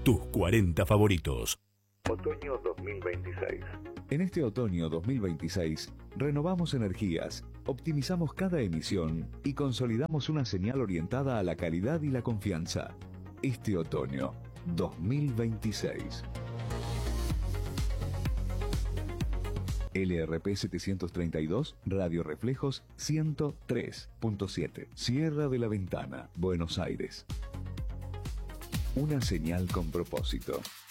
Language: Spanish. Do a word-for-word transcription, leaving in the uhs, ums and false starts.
tus cuarenta favoritos. Otoño dos mil veintiséis. En este otoño dos mil veintiséis, renovamos energías, optimizamos cada emisión y consolidamos una señal orientada a la calidad y la confianza. Este otoño dos mil veintiséis. L R P setecientos treinta y dos, Radio Reflejos ciento tres punto siete. Sierra de la Ventana, Buenos Aires. Una señal con propósito.